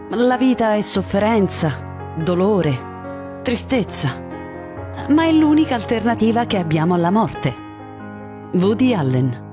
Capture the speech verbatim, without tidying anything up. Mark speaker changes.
Speaker 1: La vita è sofferenza, dolore, tristezza, ma è l'unica alternativa che abbiamo alla morte. Woody Allen.